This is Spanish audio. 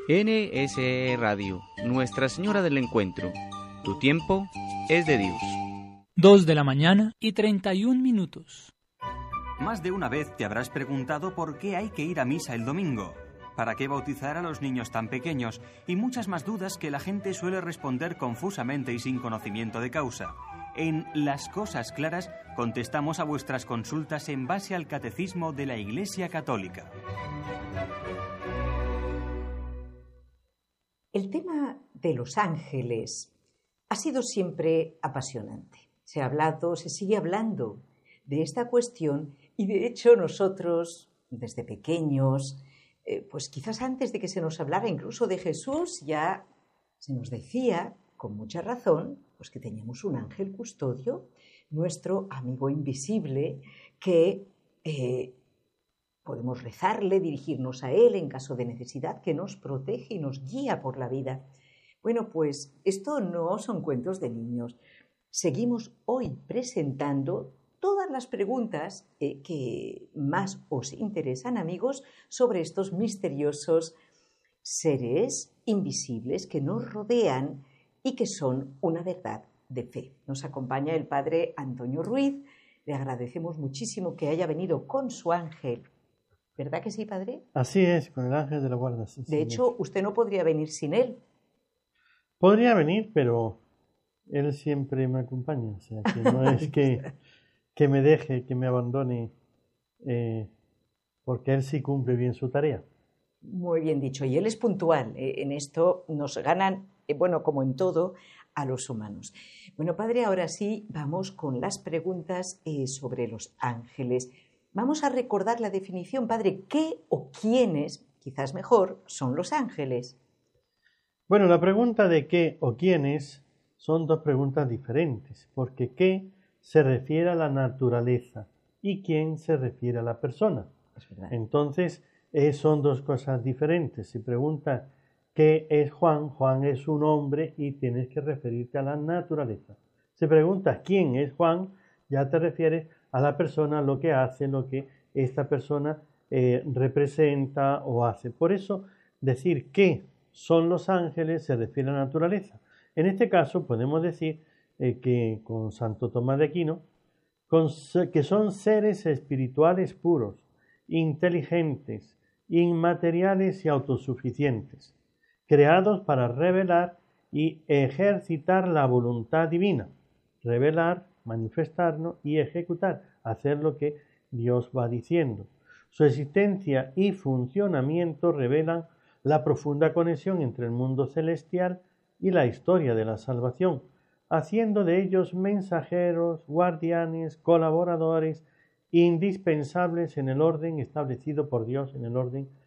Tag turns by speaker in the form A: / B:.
A: NSE Radio, Nuestra Señora del Encuentro. Tu tiempo es de Dios.
B: 2:31 a.m.
C: Más de una vez te habrás preguntado por qué hay que ir a misa el domingo, para qué bautizar a los niños tan pequeños y muchas más dudas que la gente suele responder confusamente y sin conocimiento de causa. En Las Cosas Claras contestamos a vuestras consultas en base al Catecismo de la Iglesia Católica.
D: El tema de los ángeles ha sido siempre apasionante. Se ha hablado, se sigue hablando de esta cuestión y de hecho nosotros desde pequeños, pues quizás antes de que se nos hablara incluso de Jesús, ya se nos decía con mucha razón pues que teníamos un ángel custodio, nuestro amigo invisible, que podemos rezarle, dirigirnos a él en caso de necesidad, que nos protege y nos guía por la vida. Bueno, pues esto no son cuentos de niños. Seguimos hoy presentando todas las preguntas que más os interesan, amigos, sobre estos misteriosos seres invisibles que nos rodean y que son una verdad de fe. Nos acompaña el padre Antonio Ruiz. Le agradecemos muchísimo que haya venido con su ángel. ¿Verdad que sí, padre?
E: Así es, con el ángel de la guarda. Sí,
D: de hecho, usted no podría venir sin él.
E: Podría venir, pero él siempre me acompaña. O sea, que no es que me deje, que me abandone, porque él sí cumple bien su tarea.
D: Muy bien dicho. Y él es puntual. En esto nos ganan, bueno, como en todo, a los humanos. Bueno, padre, ahora sí vamos con las preguntas sobre los ángeles. Vamos a recordar la definición, padre. ¿Qué o quiénes, quizás mejor, son los ángeles?
E: Bueno, la pregunta de qué o quiénes son dos preguntas diferentes, porque qué se refiere a la naturaleza y quién se refiere a la persona.
D: Es verdad.
E: Entonces, son dos cosas diferentes. Si pregunta qué es Juan, Juan es un hombre y tienes que referirte a la naturaleza. Si preguntas quién es Juan, ya te refieres a la persona, lo que hace, lo que esta persona representa o hace. Por eso, decir qué son los ángeles se refiere a la naturaleza. En este caso, podemos decir que con Santo Tomás de Aquino, que son seres espirituales puros, inteligentes, inmateriales y autosuficientes, creados para revelar y ejercitar la voluntad divina, revelar, manifestarnos y ejecutar, hacer lo que Dios va diciendo. Su existencia y funcionamiento revelan la profunda conexión entre el mundo celestial y la historia de la salvación, haciendo de ellos mensajeros, guardianes, colaboradores, indispensables en el orden establecido por Dios, en el orden